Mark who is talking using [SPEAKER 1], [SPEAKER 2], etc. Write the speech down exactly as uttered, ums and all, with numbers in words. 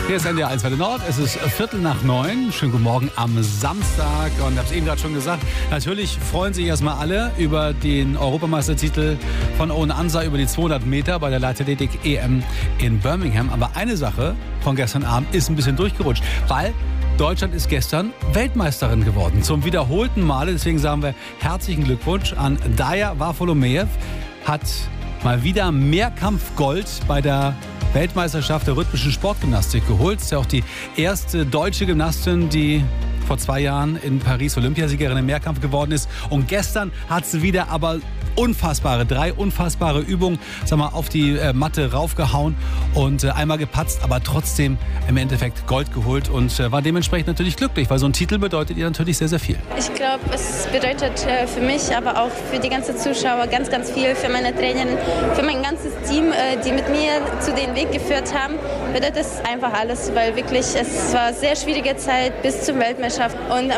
[SPEAKER 1] Hier ist N D R eins Welle Nord. Es ist Viertel nach neun. Schönen guten Morgen am Samstag. Und ich habe es eben gerade schon gesagt, natürlich freuen sich erstmal alle über den Europameistertitel von Owen Ansa über die zweihundert Meter bei der Leichtathletik-E M in Birmingham. Aber eine Sache von gestern Abend ist ein bisschen durchgerutscht, weil Deutschland ist gestern Weltmeisterin geworden. Zum wiederholten Male. Deswegen sagen wir herzlichen Glückwunsch an Daria Varfolomeev. Hat mal wieder Mehrkampfgold bei der Weltmeisterschaft der rhythmischen Sportgymnastik geholt. Ist ja auch die erste deutsche Gymnastin, die vor zwei Jahren in Paris Olympiasiegerin im Mehrkampf geworden ist. Und gestern hat sie wieder aber unfassbare, drei unfassbare Übungen, sag mal, auf die äh, Matte raufgehauen und äh, einmal gepatzt, aber trotzdem im Endeffekt Gold geholt und äh, war dementsprechend natürlich glücklich, weil so ein Titel bedeutet ihr natürlich sehr, sehr viel.
[SPEAKER 2] Ich glaube, es bedeutet äh, für mich, aber auch für die ganzen Zuschauer ganz, ganz viel, für meine Trainerin, für mein ganzes Team, äh, die mit mir zu den Weg geführt haben, bedeutet es einfach alles, weil wirklich, es war eine sehr schwierige Zeit bis zur Weltmeisterschaft und